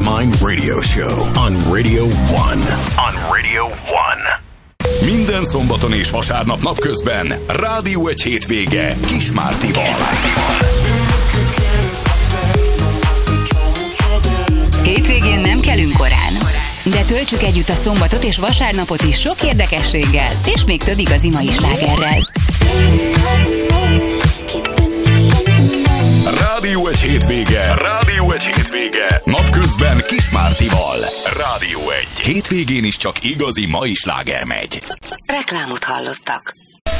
Mind Radio Show on Radio 1. On Radio 1. Minden szombaton és vasárnap napközben Rádió egy hétvége Kis Mártival. Hétvégén nem kelünk korán, de töltsük együtt a szombatot és vasárnapot is sok érdekességgel, és még több igazi mai slágerrel. Rádió egy hétvége. Rádió egy hétvége. Napközben Kis Mártival. Rádió 1. Hétvégén is csak igazi mai sláger megy. Reklámot hallottak.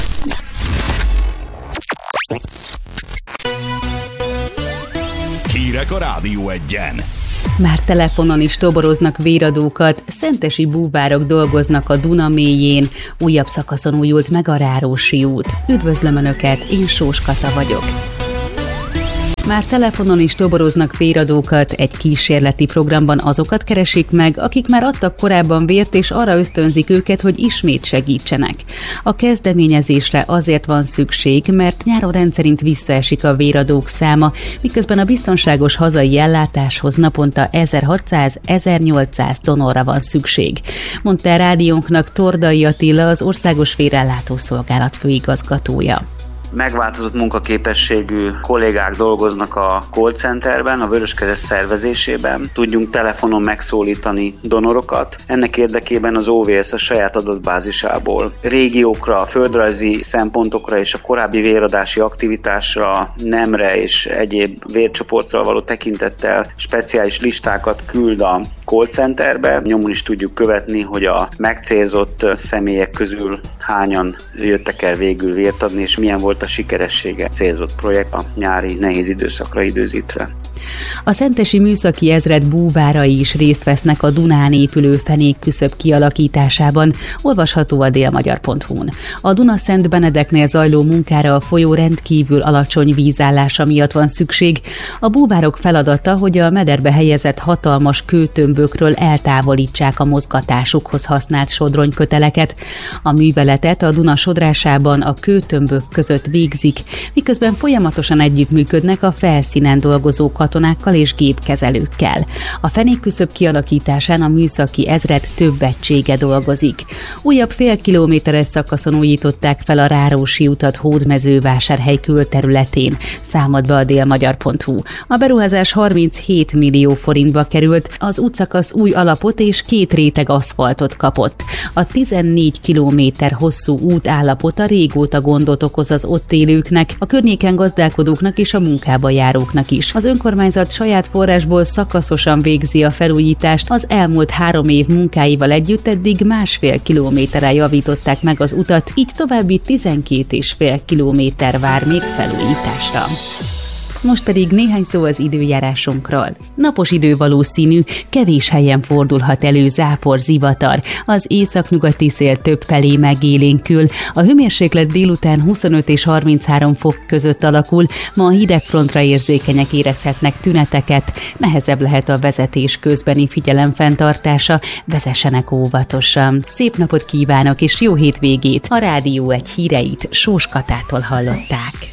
Hírek a Rádió 1-en. Már telefonon is toboroznak véradókat, szentesi búvárok dolgoznak a Duna mélyén, újabb szakaszon újult meg a Rárósi út. Üdvözlöm Önöket, én Sós Kata vagyok. Már telefonon is toboroznak véradókat, egy kísérleti programban azokat keresik meg, akik már adtak korábban vért, és arra ösztönzik őket, hogy ismét segítsenek. A kezdeményezésre azért van szükség, mert nyáron rendszerint visszaesik a véradók száma, miközben a biztonságos hazai ellátáshoz naponta 1600-1800 donorra van szükség. Mondta a rádiónknak Tordai Attila, az Országos Vérellátó Szolgálat főigazgatója. Megváltozott munkaképességű kollégák dolgoznak a call centerben, a Vöröskereszt szervezésében. Tudjunk telefonon megszólítani donorokat. Ennek érdekében az OVS a saját adatbázisából régiókra, földrajzi szempontokra és a korábbi véradási aktivitásra, nemre és egyéb vércsoportra való tekintettel speciális listákat küld a call centerbe. Nyomon is tudjuk követni, hogy a megcélzott személyek közül hányan jöttek el végül vért adni, és milyen volt a sikeressége célzott projekt a nyári nehéz időszakra időzítve. A szentesi műszaki ezred búvárai is részt vesznek a Dunán épülő fenékküszöb kialakításában, olvasható a délmagyar.hu-n. A Duna-Szent Benedeknél zajló munkára a folyó rendkívül alacsony vízállása miatt van szükség. A búvárok feladata, hogy a mederbe helyezett hatalmas kőtömbökről eltávolítsák a mozgatásukhoz használt sodronyköteleket. A műveletet a Duna sodrásában a kőtömbök között végzik, miközben folyamatosan együttműködnek a felszínen dolgozó katonákkal és gépkezelőkkel. A fenékküszöb kialakításán a műszaki ezred több egysége dolgozik. Újabb fél kilométeres szakaszon újították fel a Rárósi utat Hódmezővásárhely külterületén, számolt be a délmagyar.hu. A beruházás 37 millió forintba került, az útszakasz új alapot és 2 réteg aszfaltot kapott. A 14 kilométer hosszú út állapota régóta gondot okoz az ott élőknek, a környéken gazdálkodóknak és a munkába járóknak is. Az önkormányzat saját forrásból szakaszosan végzi a felújítást, az elmúlt 3 év munkáival együtt eddig 1,5 kilométerrel javították meg az utat, így további 12,5 kilométer vár még felújításra. Most pedig néhány szó az időjárásunkról. Napos idő valószínű, kevés helyen fordulhat elő zápor, zivatar. Az északnyugati szél többfelé megélénkül. A hőmérséklet délután 25 és 33 fok között alakul, ma a hidegfrontra érzékenyek érezhetnek tüneteket, nehezebb lehet a vezetés közbeni figyelemfenntartása, vezessenek óvatosan. Szép napot kívánok és jó hétvégét! A Rádió egy híreit Sós Katától hallották.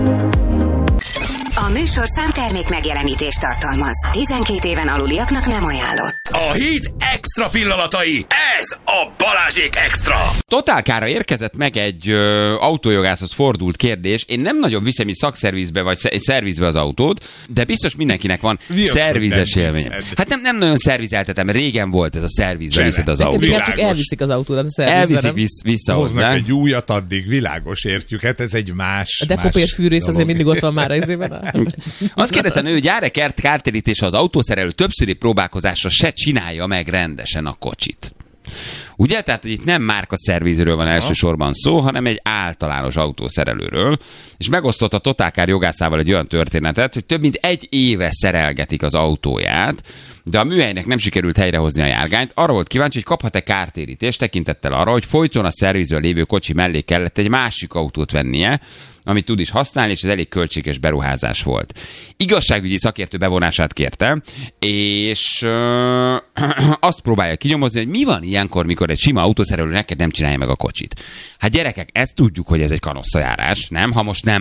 A műsorszám termék megjelenítést tartalmaz. 12 éven aluliaknak nem ajánlott. A hét extra pillanatai, ez a Balázsék Extra. Totálkára érkezett meg egy autójogászhoz fordult kérdés. Én nem nagyon viszem így szakszervizbe vagy szervizbe az autót, de biztos mindenkinek van szervizes élmény. Hát nem nagyon szervizeltetem, régen volt ez a szervizbe viszed az autót. Csak elviszik az autódat a szervizbe. Elviszik vissza hozzá. Hoznak egy újat addig, világos, értjük, hát ez egy más. A dekopér fűrész azért mindig ott van már az évben. Azt kérdezem, hogy jár-e kártérítés az autószerelő többszöri próbálkozásra se csinálja meg rendesen a kocsit. Ugye? Tehát, hogy itt nem márkaszervizről van elsősorban szó, hanem egy általános autószerelőről, és megosztott a Totálkár jogászával egy olyan történetet, hogy több mint 1 éve szerelgetik az autóját, de a műhelynek nem sikerült helyrehozni a járgányt. Arra volt kíváncsi, hogy kaphat-e kártérítést tekintettel arra, hogy folyton a szervizről lévő kocsi mellé kellett egy másik autót vennie, amit tud is használni, és ez elég költséges beruházás volt. Igazságügyi szakértő bevonását kérte, és azt próbálja kinyomozni, hogy mi van ilyenkor, mikor egy sima autószerelő neked nem csinálja meg a kocsit. Hát gyerekek, ezt tudjuk, hogy ez egy kanosszajárás, nem? Ha most nem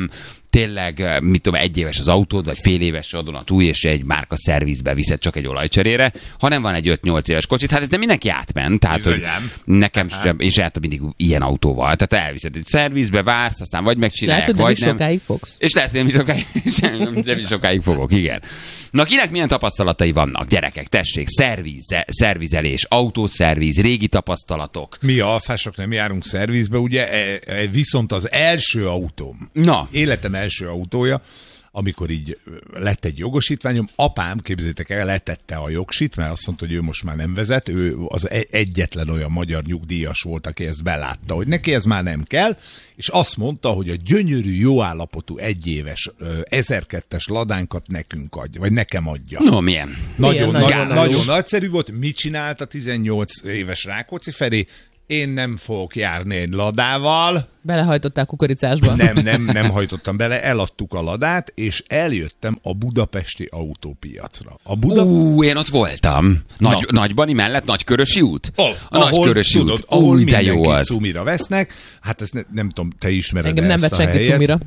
tényleg, mit tudom, 1 éves az autód, vagy fél éves adonatúj, és egy márka szervizbe viszed csak egy olajcserére, hanem van egy 5-8 éves kocsit, hát ez nem mindenki átment, tehát hogy nekem sem, és jártam mindig ilyen autóval, tehát elviszed egy szervizbe, vársz, aztán vagy megcsinálják, lehet, vagy nem. Sokáig fogsz. És lehet, hogy nem is sokáig fogok, igen. Na, kinek milyen tapasztalatai vannak, gyerekek, tessék, szervizelés, autószerviz, régi tapasztalatok. Mi alfások nem járunk szervizbe, ugye, viszont az első autóm, életem első autója, amikor így lett egy jogosítványom, apám, képzeljétek el, letette a jogsit, mert azt mondta, hogy ő most már nem vezet, ő az egyetlen olyan magyar nyugdíjas volt, aki ezt belátta, hogy neki ez már nem kell, és azt mondta, hogy a gyönyörű, jó állapotú 1 éves 1002-es ladánkat nekünk adja, vagy nekem adja. No, milyen? Nagyon nagyszerű volt. Mit csinált a 18 éves Rákóczi Feri? Én nem fogok járni egy ladával. Belehajtottál kukoricásba? Nem hajtottam bele, eladtuk a ladát, és eljöttem a budapesti autópiacra. Én ott voltam. Nagybani mellett, Nagykörösi út? A Nagykörösi út. Ahol de jó az. cumira vesznek. Hát ezt nem tudom, te ismered engem nem vett senki cumira.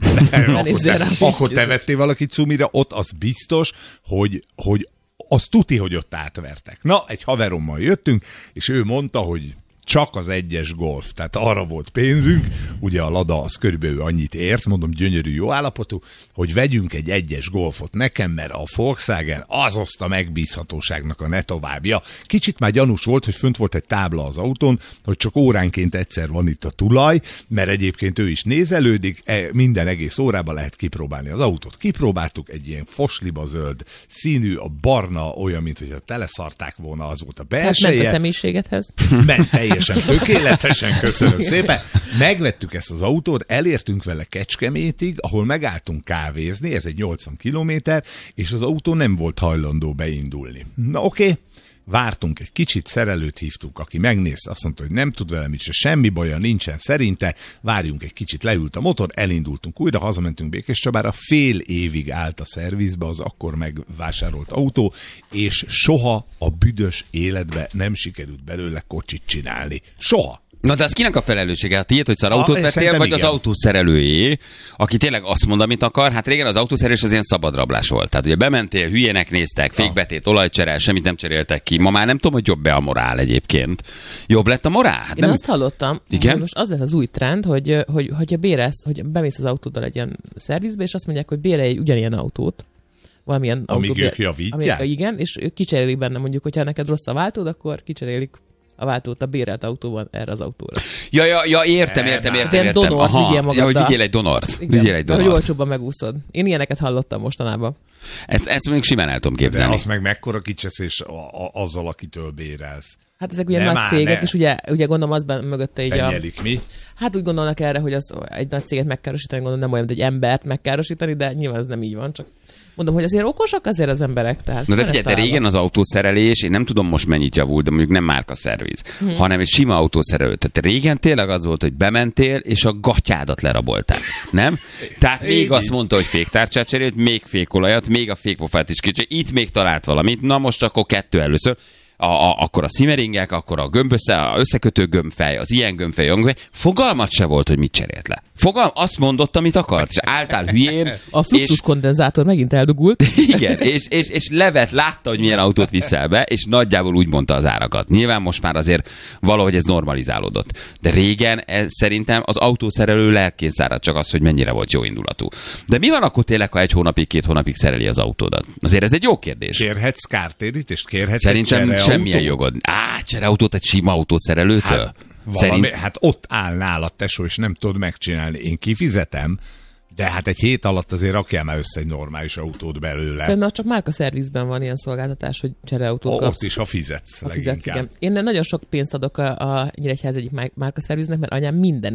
Akkor te vettél valaki cumira, ott az biztos, hogy az tuti, hogy ott átvertek. Na, egy haverommal jöttünk, és ő mondta, hogy csak az 1-es Golf, tehát arra volt pénzünk, ugye a Lada az körülbelül annyit ért, mondom, gyönyörű, jó állapotú, hogy vegyünk egy 1-es Golfot nekem, mert a Volkswagen az oszta megbízhatóságnak a ne továbbja. Kicsit már gyanús volt, hogy fönt volt egy tábla az autón, hogy csak óránként egyszer van itt a tulaj, mert egyébként ő is nézelődik, minden egész órában lehet kipróbálni az autót. Kipróbáltuk, egy ilyen fosliba zöld színű, a barna olyan, mint hogyha teleszarták volna, az volt a belseje. Ment a személyiségedhez? Ment tökéletesen, köszönöm szépen. Megvettük ezt az autót, elértünk vele Kecskemétig, ahol megálltunk kávézni, ez egy 80 kilométer, és az autó nem volt hajlandó beindulni. Na oké. Vártunk egy kicsit, szerelőt hívtunk, aki megnézte, azt mondta, hogy nem tud velem itt se semmi baja nincsen szerinte, várjunk egy kicsit, leült a motor, elindultunk újra, hazamentünk Békéscsabára, fél évig állt a szervizbe az akkor megvásárolt autó, és soha a büdös életbe nem sikerült belőle kocsit csinálni. Soha! Na de az kinek a felelőssége? A tiéd, hogy szar autót vettél, vagy igen. Az autószerelőjé, aki tényleg azt mond, amit akar? Hát régen az autószerelés az ilyen szabadrablás volt. Tehát ugye bementél, hülyének néztek, fékbetét, olajcserel, semmit nem cseréltek ki. Ma már nem tudom, hogy jobb-e a morál egyébként. Jobb lett a morál? Hát én azt hallottam, igen? Hogy most az lett az új trend, hogy bérelsz, hogy bemész az autóddal egy ilyen szervizbe, és azt mondják, hogy bérelj egy ugyanilyen autót. Valamilyen amíg ők javítják? Igen, és ők kicserélik benne, mondjuk, hogyha neked rossz a váltód, akkor kicserélik a váltót a bérelt autóban erre az autóra. Ja, értem. Ilyen donort vigyél magaddal. Ja, hogy vigyél egy donort. Vigyél egy donort. Hogy olcsóbban megúszod. Én ilyeneket hallottam mostanában. Ezt még simán el tudom képzelni. De az meg mekkora kicseszés azzal, akitől bérelsz. Hát ezek ugye nagy cégek, és ugye gondolom azban mögötte így Penyelik, mi? Hát úgy gondolnak erre, hogy az egy nagy céget megkárosítani, gondolom nem olyan, mint egy embert megkárosítani, de nyilván ez nem így van, csak mondom, hogy azért okosak azért az emberek. Tehát na de figyelj, de régen az autószerelés, én nem tudom most mennyit javult, de mondjuk nem márkaszerviz, hanem egy sima autószerelő. Tehát régen tényleg az volt, hogy bementél, és a gatyádat lerabolták, nem? Tehát még azt mondta, hogy féktárcsát cserélt, még fékolajat, még a fékpofát is kicsit, itt még talált valamit, na most akkor 2 először. Akkor a szimeringek, akkor a összekötő gömbfej, az ilyen gömbfej, fogalmat se volt, hogy mit cserélt le. Azt mondott, amit akart, és álltál hülyén. A fluxus kondenzátor megint eldugult. Igen, és levet, látta, hogy milyen autót viszel be, és nagyjából úgy mondta az árakat. Nyilván most már azért valahogy ez normalizálódott. De régen szerintem az autószerelő lelkészzárat csak az, hogy mennyire volt jó indulatú. De mi van akkor tényleg, ha 1 hónapig, 2 hónapig szereli az autódat? Azért ez egy jó kérdés. Kérhetsz kártérítést? Kérhetsz szerintem semmilyen jogod. Csereautót egy sima autószerelőtől? Hát ott áll nálad, tesó, és nem tudod megcsinálni. Én kifizetem, de hát egy hét alatt azért rakjál már össze egy normális autót belőle. Szerintem csak márkaszervizben van ilyen szolgáltatás, hogy csereautót kapsz. Ott is, ha fizetsz. Igen. Én nagyon sok pénzt adok a Nyíregyház egyik márkaszerviznek, mert anyám minden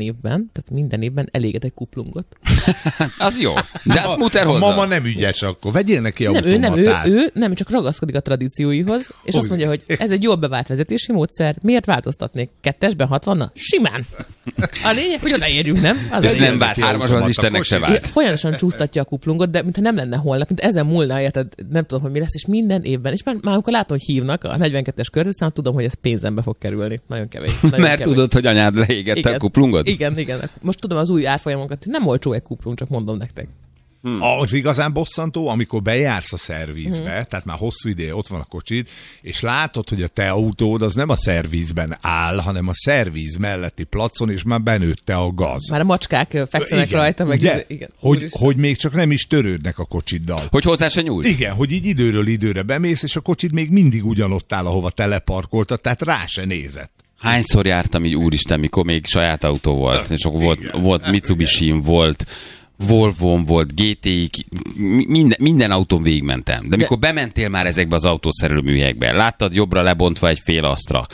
évben eléget egy kuplungot. Az jó. De hát muter hozzá. A mama nem ügyes, akkor vegyél neki automatát. Ő nem csak ragaszkodik a tradícióihoz, és azt mondja, hogy ez egy jól bevált vezetési módszer, miért változtatnék? 2-esben 60-na? Simán. A lényeg, hogy odaérjünk, nem? Ez nem vált, 3-asban az Istennek se vált. Folyamatosan csúsztatja a kuplungot, de mintha nem lenne holnap, mint ezen múlna, érted, nem tudom, hogy mi lesz, és minden évben, és már amikor látom, hogy hívnak a 42-es körzetszám, tudom, hogy ez pénzembe fog kerülni. Nagyon kevés. Mert tudod, hogy anyád leégette a kuplungot? Igen. Most tudom az új árfolyamokat, nem olcsó egy kuplung, csak mondom nektek. Az igazán bosszantó, amikor bejársz a szervizbe, tehát már hosszú ideje ott van a kocsid, és látod, hogy a te autód az nem a szervizben áll, hanem a szerviz melletti placon, és már benőtte a gaz. Már a macskák fekszenek rajta, meg igen. Hogy még csak nem is törődnek a kocsiddal. Hogy hozzá se nyújt? Igen, hogy így időről időre bemész, és a kocsid még mindig ugyanott áll, ahova teleparkoltad, tehát rá se nézett. Hányszor jártam így, úristen, mikor még saját autó volt, és akkor volt Mitsubishi-m, volt Volvo-m volt, GTI, minden autón végigmentem. De mikor bementél már ezekbe az autószerelő műhelyekbe, láttad jobbra lebontva egy fél asztra,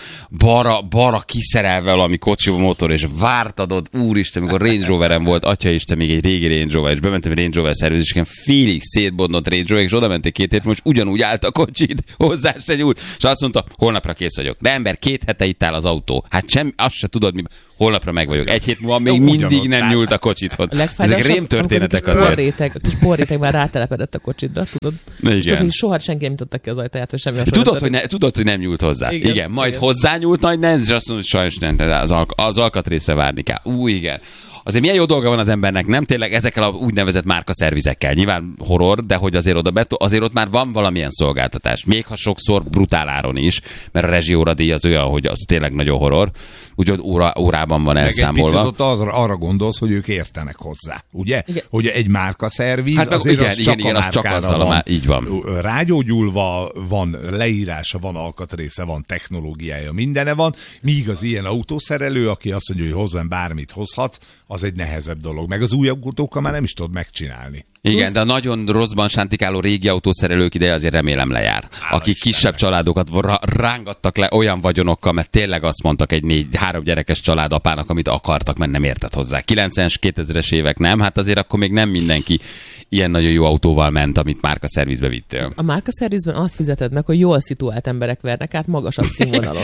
balra kiszerelve valami kocsi motor, és vártad ott, úristen, mikor Range Roverem volt, atyaisten, még egy régi Range Rover, és bementem egy Range Rover szervizésken, félig szétbondott Range Rover, és oda menték 2 hét, most ugyanúgy állt a kocsid, hozzá se nyúlt, és azt mondta, holnapra kész vagyok. De ember, 2 hete itt áll az autó. Hát azt se tudod, mi holnapra meg vagyok. 1 hét múlva még mindig nem nyúlt a kocsidhoz. Ezek rémtörténetek azért. A kis porréteg már rátelepedett a kocsidra, tudod? És tudod, hogy soha senki nem nyitottak ki az ajtaját, vagy semmi hasonló. Tudod, hogy nem nyúlt hozzá. Igen, majd hozzányúlt nagy Nenz, és azt mondod, hogy sajnos nem, az alkatrészre várni kell. Igen. Azért milyen jó dolga van az embernek, nem tényleg ezekkel a úgynevezett márkaszervizekkel. Nyilván horror, de hogy azért ott már van valamilyen szolgáltatás. Még ha sokszor brutál áron is, mert a rezsióradíj az olyan, hogy az tényleg nagyon horror. Úgyhogy órában van elszámolva. Meg egy picit ott arra gondolsz, hogy ők értenek hozzá, ugye? Igen. Hogy egy márkaszerviz, hát azért az csak a márkára van. Így van. Rágyógyulva van leírása, van alkatrésze, van technológiája, mindene van. Míg az ilyen autószerelő, aki azt mondja, hogy hozzám bármit hozhatsz, az egy nehezebb dolog. Meg az új autókkal már nem is tudod megcsinálni. Igen, de a nagyon rosszban sántikáló régi autószerelők ideje azért remélem lejár. Akik kisebb családokat rángattak le olyan vagyonokkal, mert tényleg azt mondtak egy 3 gyerekes családapának, amit akartak, mert nem értett hozzá. 90-es, 2000-es évek nem, hát azért akkor még nem mindenki ilyen nagyon jó autóval ment, amit márkaszervizbe vittél. A márkaszervizben azt fizeted meg, hogy jól szituált emberek vernek át magasabb színvonalon.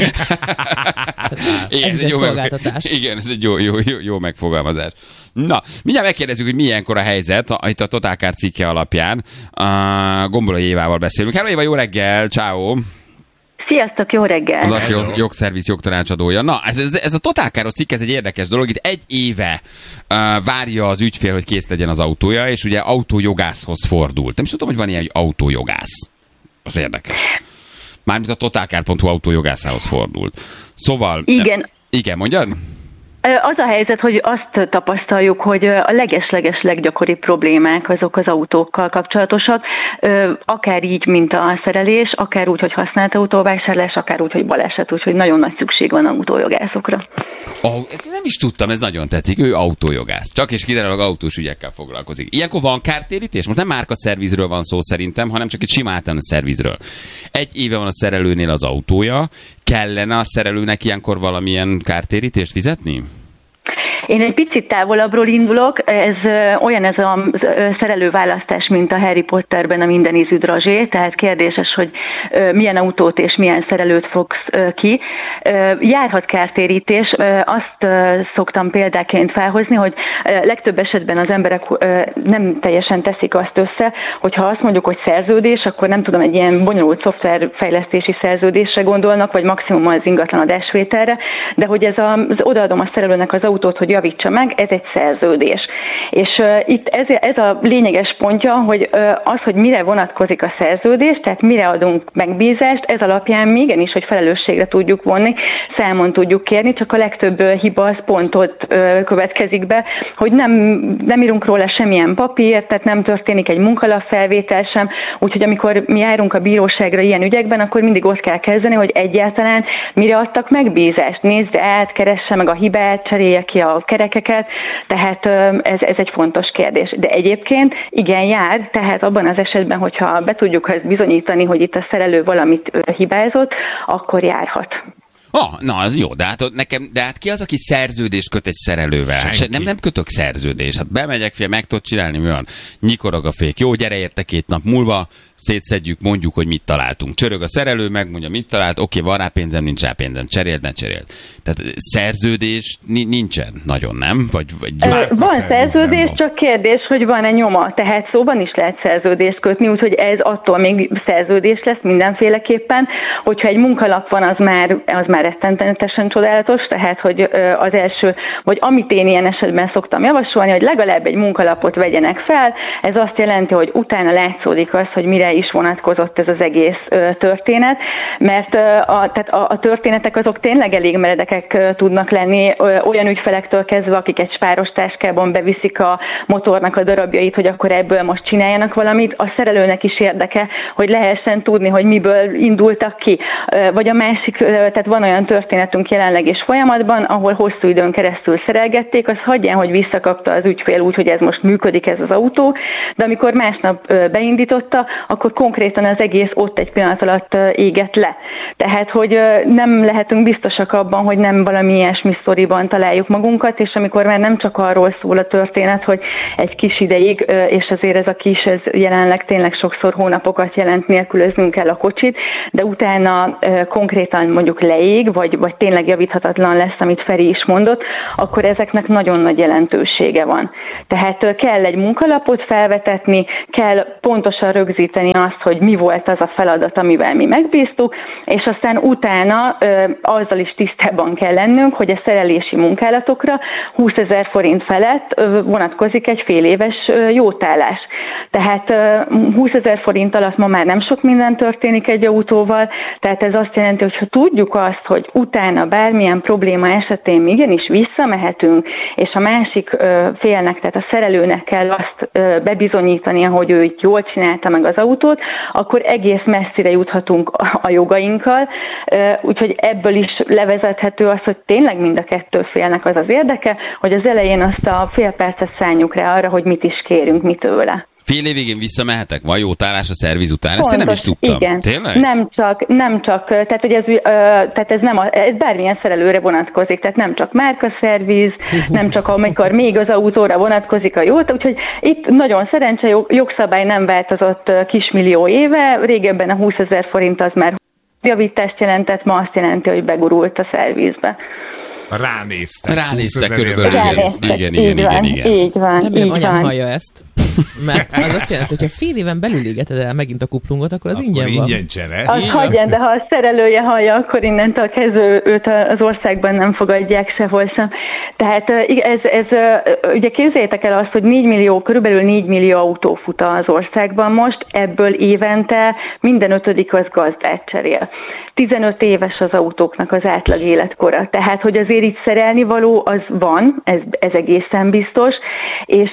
Igen, ez egy szolgáltatás. Igen, ez egy jó megfogalmazás. Na, mindjárt megkérdezzük, hogy milyenkor a helyzet itt a Totalcar cikke alapján. Gombolai Évával beszélünk. Hello Éva, jó reggel, ciao. Sziasztok, jó reggel! Az jogszerviz jogtanácsadója. Na, ez a Totalcaros cikk, ez egy érdekes dolog. Itt 1 éve várja az ügyfél, hogy kész legyen az autója, és ugye autójogászhoz fordult. Nem is tudom, hogy van ilyen, hogy autójogász. Az érdekes. Mármint a totalcar.hu autójogászához fordult. Szóval... Igen, mondjad? Az a helyzet, hogy azt tapasztaljuk, hogy a leges leggyakoribb problémák azok az autókkal kapcsolatosak, akár így, mint a szerelés, akár úgy, hogy használt autóvásárlás, akár úgy, hogy baleset, úgyhogy nagyon nagy szükség van autójogászokra. Nem is tudtam, ez nagyon tetszik, ő autójogász. Csak és kizárólag autós ügyekkel foglalkozik. Ilyenkor van kártérítés? Most nem márkaszervizről van szó szerintem, hanem csak egy sima általános szervizről. 1 éve van a szerelőnél az autója, kellene a szerelőnek ilyenkor valamilyen kártérítést fizetni? Én egy picit távolabbról indulok, ez a szerelőválasztás, mint a Harry Potterben a mindenízű drazsé, tehát kérdéses, hogy milyen autót és milyen szerelőt fogsz ki. Járhat kártérítés, azt szoktam példáként felhozni, hogy legtöbb esetben az emberek nem teljesen teszik azt össze, hogyha azt mondjuk, hogy szerződés, akkor nem tudom, egy ilyen bonyolult szoftverfejlesztési szerződésre gondolnak, vagy maximum az ingatlan adásvételre, de hogy az odaadom a szerelőnek az autót, hogy javítsa meg, ez egy szerződés. És itt ez a lényeges pontja, hogy az, hogy mire vonatkozik a szerződés, tehát mire adunk megbízást, ez alapján még igenis, hogy felelősségre tudjuk vonni, számon tudjuk kérni, csak a legtöbb hiba az pont ott következik be, hogy nem írunk róla semmilyen papírt, tehát nem történik egy munkalapfelvétel sem, úgyhogy amikor mi járunk a bíróságra ilyen ügyekben, akkor mindig ott kell kezdeni, hogy egyáltalán mire adtak megbízást, nézze át, keresse meg a hibát, cserélje ki a kerekeket, tehát ez egy fontos kérdés. De egyébként igen jár, tehát abban az esetben, hogyha be tudjuk ezt bizonyítani, hogy itt a szerelő valamit hibázott, akkor járhat. Na, az jó, de hát ki az, aki szerződést köt egy szerelővel? Nem kötök szerződést. Hát bemegyek, meg tudod csinálni, mi van? Nyikorog a fék. Jó, gyere érte 2 nap múlva, szétszedjük, mondjuk, hogy mit találtunk. Csörög a szerelő, megmondja, mit talált, oké, van rá pénzem, nincs rá pénzem, cseréld, ne cseréld. Tehát szerződés nincsen nagyon, nem? Vagy van szerződés, csak kérdés, hogy van-e nyoma. Tehát szóban is lehet szerződést kötni, úgyhogy ez attól még szerződés lesz mindenféleképpen, hogyha egy munkalap van, az már rettenetesen csodálatos, tehát hogy az első, vagy amit én ilyen esetben szoktam javasolni, hogy legalább egy munkalapot vegyenek fel, ez azt jelenti, hogy utána látszódik az, hogy mire is vonatkozott ez az egész történet, mert a történetek azok tényleg elég meredekek tudnak lenni, olyan ügyfelektől kezdve, akik egy spáros táskában beviszik a motornak a darabjait, hogy akkor ebből most csináljanak valamit, a szerelőnek is érdeke, hogy lehessen tudni, hogy miből indultak ki. Vagy a másik, tehát van olyan történetünk jelenleg és folyamatban, ahol hosszú időn keresztül szerelgették, az hagyján, hogy visszakapta az ügyfél úgy, hogy ez most működik ez az autó, de amikor másnap beindította, akkor konkrétan az egész ott egy pillanat alatt égett le. Tehát, hogy nem lehetünk biztosak abban, hogy nem valami ilyesmi sztoriban találjuk magunkat, és amikor már nem csak arról szól a történet, hogy egy kis ideig, és azért ez a kis, ez jelenleg tényleg sokszor hónapokat jelent, nélkülöznünk kell a kocsit, de utána konkrétan mondjuk leég, vagy tényleg javíthatatlan lesz, amit Feri is mondott, akkor ezeknek nagyon nagy jelentősége van. Tehát kell egy munkalapot felvetetni, kell pontosan rögzíteni azt, hogy mi volt az a feladat, amivel mi megbíztuk, és aztán utána azzal is tisztában kell lennünk, hogy a szerelési munkálatokra 20 000 forint felett vonatkozik egy fél éves jótállás. Tehát 20 000 forint alatt ma már nem sok minden történik egy autóval, tehát ez azt jelenti, hogy ha tudjuk azt, hogy utána bármilyen probléma esetén igenis visszamehetünk, és a másik félnek, tehát a szerelőnek kell azt bebizonyítania, hogy ő itt jól csinálta meg az autót, akkor egész messzire juthatunk a jogainkkal, úgyhogy ebből is levezethető az, hogy tényleg mind a kettő félnek az az érdeke, hogy az elején azt a fél percet szánjuk rá arra, hogy mit is kérünk, mit tőle. Fél évig én visszamehetek? Van jótállás a szerviz után? Ezt én nem is tudtam. Igen. Tényleg? Nem csak, tehát, hogy ez bármilyen szerelőre vonatkozik, tehát nem csak márkaszerviz, nem csak amikor még az autóra vonatkozik a jót, úgyhogy itt nagyon szerencse, jogszabály nem változott kismillió éve, régebben a 20 000 forint az már javítást jelentett, ma azt jelenti, hogy begurult a szervizbe. Ránéztek körülbelül. Igen. Így van. Remélem anyám hallja ezt. Mert az azt jelenti, hogy ha fél éven belül égeted el megint a kuplungot, akkor az ingyen van. Ingyen csere. Az hagyján, de ha a szerelője hallja, akkor innentől kezdve őt az országban nem fogadják sehol sem. Tehát ugye képzeljétek el azt, hogy körülbelül 4 millió autó fut az országban most, ebből évente minden 5. az gazdát cserél. 15 éves az autóknak az átlag életkora. Tehát, hogy azért itt szerelni való, az van, ez egészen biztos, és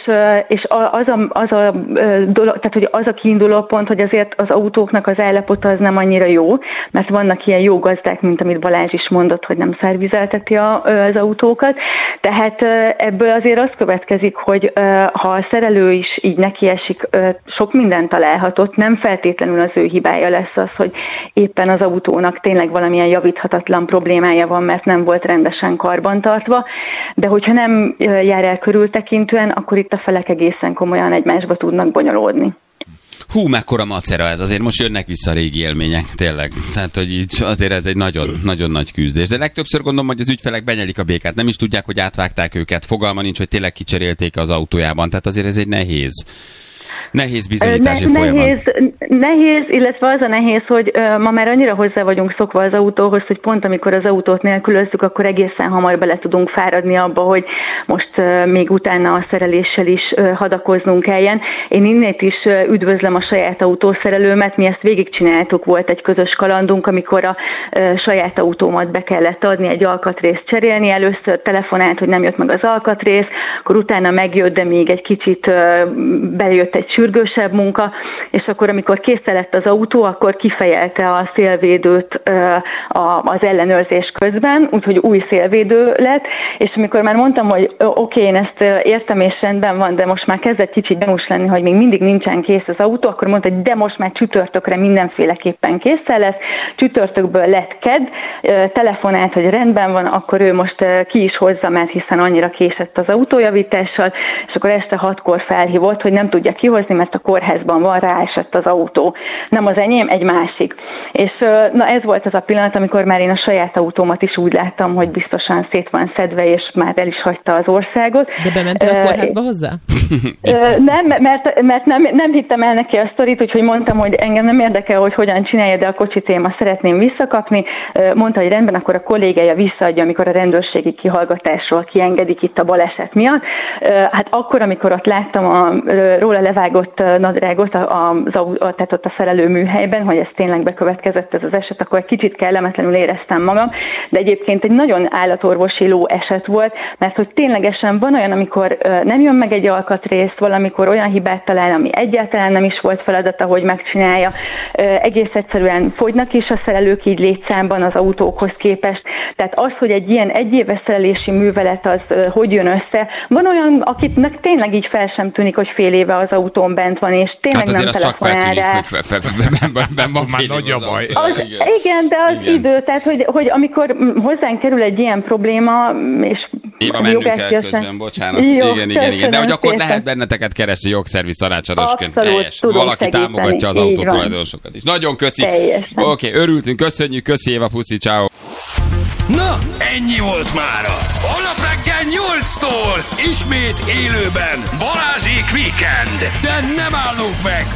az a kiinduló pont, hogy azért az autóknak az állapota az nem annyira jó, mert vannak ilyen jó gazdák, mint amit Balázs is mondott, hogy nem szervizelteti az autókat. Tehát ebből azért az következik, hogy ha a szerelő is így nekiesik, sok mindent találhatott, nem feltétlenül az ő hibája lesz az, hogy éppen az autónak tényleg valamilyen javíthatatlan problémája van, mert nem volt rendesen karbantartva, de hogyha nem jár el körültekintően, akkor itt a felek egészen komolyan egymásba tudnak bonyolódni. Hú, mekkora macera ez, azért most jönnek vissza a régi élmények, tényleg. Tehát, hogy így azért ez egy nagyon, nagyon nagy küzdés. De legtöbbször gondolom, hogy az ügyfelek benyelik a békát, nem is tudják, hogy átvágták őket, fogalma nincs, hogy tényleg kicserélték az autójában, tehát azért ez egy nehéz bizonyítási folyamat. Nehéz, illetve az a nehéz, hogy ma már annyira hozzá vagyunk szokva az autóhoz, hogy pont amikor az autót nélkülözzük, akkor egészen hamar bele tudunk fáradni abba, hogy most még utána a szereléssel is hadakoznunk kelljen. Én innét is üdvözlöm a saját autószerelőmet, mi ezt végigcsináltuk, volt egy közös kalandunk, amikor a saját autómat be kellett adni, egy alkatrészt cserélni, először telefonált, hogy nem jött meg az alkatrész, akkor utána megjött, de még egy kicsit bejött egy sürgősebb munka, és akkor, amikor készen lett az autó, akkor kifejelte a szélvédőt az ellenőrzés közben, úgyhogy új szélvédő lett, és amikor már mondtam, hogy oké, én ezt értem és rendben van, de most már kezdett kicsit gyanús lenni, hogy még mindig nincsen kész az autó, akkor mondta, hogy de most már csütörtökre mindenféleképpen készen lesz, csütörtökből lett kedd, telefonált, hogy rendben van, akkor ő most ki is hozza, mert hiszen annyira késett az autójavítással, és akkor este 6-kor felhívott, hogy nem tudja kihozni, mert a kórházban van, ráesett az autó. Nem az enyém, egy másik. És na ez volt az a pillanat, amikor már én a saját autómat is úgy láttam, hogy biztosan szét van szedve, és már el is hagyta az országot. De bementél a kórházba hozzá? Nem, mert nem hittem el neki a sztorit, úgyhogy mondtam, hogy engem nem érdekel, hogy hogyan csinálja, de a kocsit én ma szeretném visszakapni. Mondta, hogy rendben, akkor a kollégája visszaadja, amikor a rendőrségi kihallgatásról kiengedik itt a baleset miatt. Hát akkor, amikor ott láttam a róla levágott nadrágot, tehát ott a szerelő műhelyben, hogy ez tényleg bekövetkezett ez az eset, akkor egy kicsit kellemetlenül éreztem magam, de egyébként egy nagyon állatorvosi ló eset volt, mert hogy ténylegesen van olyan, amikor nem jön meg egy alkatrész, valamikor olyan hibát talál, ami egyáltalán nem is volt feladata, hogy megcsinálja. Egész egyszerűen fogynak is a szerelők így létszámban az autókhoz képest. Tehát az, hogy egy ilyen egyéves szerelési művelet az hogy jön össze, van olyan, akitnek tényleg így fel sem tűnik, hogy fél éve az autón bent van, és tényleg nem telefonál rá. Van már nagy a baj. Igen, de az idő, tehát hogy amikor hozzánk kerül egy ilyen probléma, és Éva, mennünk kell közben, bocsánat. Jó, igen. De hogy akkor lehet benneteket keresni jogszerviz tanácsadósként. Valaki támogatja az autótulajdonosokat is. Nagyon köszi. Oké, örültünk, köszönjük, köszi Éva, puszi, ciao. Na, ennyi volt mára. Holnap reggel 8-tól ismét élőben Balázsék Weekend. De nem állunk meg,